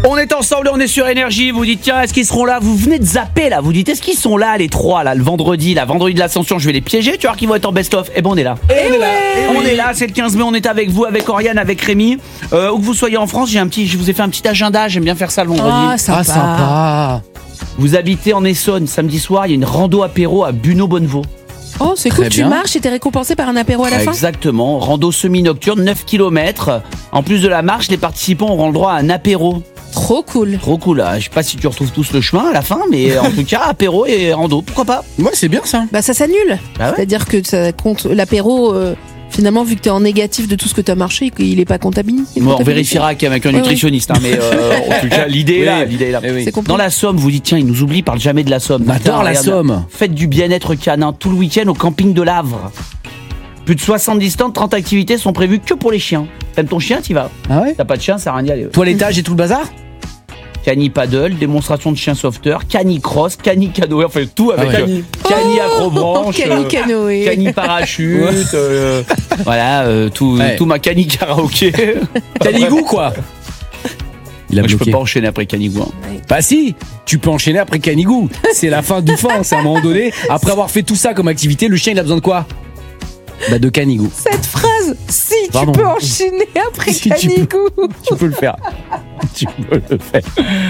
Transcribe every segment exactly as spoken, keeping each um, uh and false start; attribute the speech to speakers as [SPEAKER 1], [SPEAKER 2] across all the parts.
[SPEAKER 1] On est ensemble, on est sur Énergie. Vous dites tiens, est-ce qu'ils seront là? Vous venez de zapper là. Vous dites est-ce qu'ils sont là les trois là le vendredi, la vendredi de l'Ascension? Je vais les piéger. Tu vois qu'ils vont être en best-of. Et ben on est là.
[SPEAKER 2] Et on est là. Et
[SPEAKER 1] On
[SPEAKER 2] oui.
[SPEAKER 1] est là. C'est le quinze mai. On est avec vous, avec Oriane, avec Rémi. Euh, où que vous soyez en France, j'ai un petit, je vous ai fait un petit agenda. J'aime bien faire ça le vendredi.
[SPEAKER 3] Ah, sympa.
[SPEAKER 2] Ah, sympa.
[SPEAKER 1] Vous habitez en Essonne. Samedi soir, il y a une rando apéro à Buneau-Bonneveau.
[SPEAKER 3] Oh, c'est
[SPEAKER 2] Très
[SPEAKER 3] cool, tu
[SPEAKER 2] bien.
[SPEAKER 3] marches et t'es récompensé par un apéro à la fin.
[SPEAKER 1] Exactement. Rando semi-nocturne, neuf kilomètres. En plus de la marche, les participants auront le droit à un apéro.
[SPEAKER 3] Trop cool.
[SPEAKER 1] Trop cool. Là. Je sais pas si tu retrouves tous le chemin à la fin, mais en tout cas, apéro et rando, pourquoi pas?
[SPEAKER 2] Ouais, c'est bien ça.
[SPEAKER 3] Bah ça s'annule.
[SPEAKER 1] Bah ouais.
[SPEAKER 3] C'est-à-dire que ça compte l'apéro. euh, Finalement, vu que t'es en négatif de tout ce que t'as marché, il est pas comptabilisé.
[SPEAKER 1] Bon, on vérifiera avec un
[SPEAKER 3] Ouais,
[SPEAKER 1] nutritionniste, hein, mais euh, en tout cas, l'idée est là.
[SPEAKER 2] Oui.
[SPEAKER 1] L'idée est là.
[SPEAKER 2] Eh oui.
[SPEAKER 3] C'est compris.
[SPEAKER 1] Dans la Somme, vous dites tiens, ils nous oublient, parle jamais de la Somme.
[SPEAKER 2] On adore la
[SPEAKER 1] regarde,
[SPEAKER 2] Somme.
[SPEAKER 1] Faites du bien-être canin tout le week-end au camping de l'Avre. Plus de soixante-dix stands, trente activités sont prévues que pour les chiens. T'aimes ton chien, t'y vas.
[SPEAKER 2] Ah ouais.
[SPEAKER 1] T'as pas de chien, ça sert à rien d'y aller.
[SPEAKER 2] Toilettage et tout le bazar.
[SPEAKER 1] Cani paddle, démonstration de chien sauveteur, cani cross, cani canoë, enfin tout avec
[SPEAKER 2] Ah ouais.
[SPEAKER 1] euh, cani acrobranche,
[SPEAKER 3] Cani
[SPEAKER 1] euh,
[SPEAKER 3] canoë.
[SPEAKER 1] cani parachute, euh, voilà, euh, tout,
[SPEAKER 2] Ouais.
[SPEAKER 1] tout ma cani karaoké.
[SPEAKER 2] Canigou quoi. Il a
[SPEAKER 1] Moi, je peux
[SPEAKER 2] bloqué.
[SPEAKER 1] pas enchaîner après Canigou. hein.
[SPEAKER 2] Bah si, tu peux enchaîner après Canigou. C'est la fin du fin, c'est à un moment donné. Après avoir fait tout ça comme activité, le chien il a besoin de quoi? Bah de Canigou.
[SPEAKER 3] Cette phrase, si
[SPEAKER 2] Pardon.
[SPEAKER 3] tu peux enchaîner après
[SPEAKER 2] Si tu
[SPEAKER 3] Canigou.
[SPEAKER 2] Tu peux le faire. Tu peux le faire.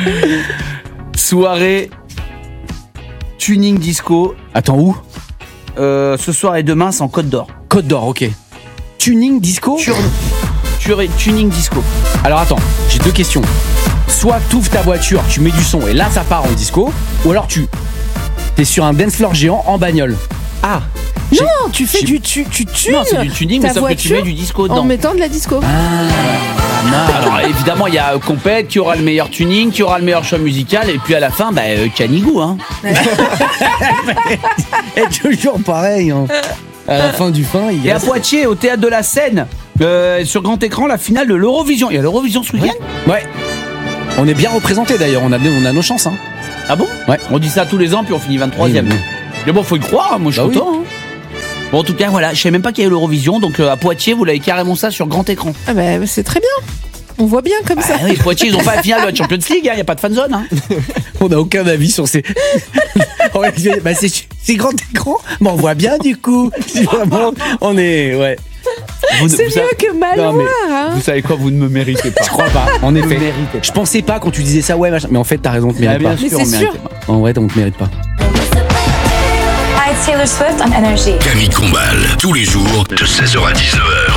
[SPEAKER 1] Soirée tuning disco.
[SPEAKER 2] Attends, où?
[SPEAKER 1] Euh, ce soir et demain, c'est en Côte d'Or.
[SPEAKER 2] Côte d'Or, ok. Tuning disco.
[SPEAKER 1] Tur- tur- tuning disco.
[SPEAKER 2] Alors attends, j'ai deux questions. Soit tu ouvres ta voiture, tu mets du son et là ça part en disco, ou alors tu t'es sur un dance floor géant en bagnole.
[SPEAKER 1] Ah
[SPEAKER 3] Non, tu fais
[SPEAKER 2] j'ai-
[SPEAKER 3] du tu tu tunes
[SPEAKER 1] non, c'est du tuning,
[SPEAKER 3] ta
[SPEAKER 1] mais sauf que tu
[SPEAKER 3] voiture
[SPEAKER 1] mets du disco
[SPEAKER 3] en
[SPEAKER 1] dedans.
[SPEAKER 3] mettant de la disco.
[SPEAKER 1] Alors évidemment, il y a euh, Compète qui aura le meilleur tuning, qui aura le meilleur choix musical, et puis à la fin, bah, euh, Canigou. Hein.
[SPEAKER 2] Et toujours pareil. Hein. À la fin du fin, il y
[SPEAKER 1] Et
[SPEAKER 2] a.
[SPEAKER 1] à Poitiers, au théâtre de la Seine, euh, sur grand écran, la finale de l'Eurovision. Il y a l'Eurovision ce week-end?
[SPEAKER 2] Ouais. On est bien représenté d'ailleurs, on a, on a nos chances. Hein.
[SPEAKER 1] Ah bon?
[SPEAKER 2] Ouais.
[SPEAKER 1] On dit ça tous les ans, puis on finit vingt-troisième.
[SPEAKER 2] Oui, oui.
[SPEAKER 1] Mais bon, faut y croire, hein, moi je suis
[SPEAKER 2] Bah
[SPEAKER 1] content. hein. Bon, en tout cas, voilà, je savais même pas qu'il y avait l'Eurovision, donc euh, à Poitiers, vous l'avez carrément ça sur grand écran.
[SPEAKER 3] Ah bah c'est très bien. On voit bien comme ça.
[SPEAKER 1] Ah oui, Poitiers, ils ont pas la finale de la Champions League, il n'y a pas de fanzone. Hein.
[SPEAKER 2] On n'a aucun avis sur ces. Ouais, bah c'est, c'est grand écran, mais on voit bien du coup. C'est vraiment. On est. Ouais.
[SPEAKER 1] Vous,
[SPEAKER 3] C'est
[SPEAKER 1] vous savez-
[SPEAKER 3] mieux que mal
[SPEAKER 2] Non, mais-
[SPEAKER 3] voir. Hein.
[SPEAKER 1] vous savez quoi, vous ne me méritez pas.
[SPEAKER 2] Je crois pas, en effet.
[SPEAKER 1] Vous méritez pas.
[SPEAKER 2] Je pensais pas quand tu disais ça, ouais, machin. Mais en fait, t'as raison, on te
[SPEAKER 1] Ah,
[SPEAKER 2] mérite
[SPEAKER 1] bien
[SPEAKER 2] pas.
[SPEAKER 3] Mais
[SPEAKER 1] sûr,
[SPEAKER 3] c'est
[SPEAKER 1] on mérite
[SPEAKER 3] sûr.
[SPEAKER 1] pas.
[SPEAKER 2] En vrai, on te mérite pas.
[SPEAKER 4] Hi, it's Taylor Swift on Energy.
[SPEAKER 5] Camille Combal, tous les jours de seize heures à dix-neuf heures.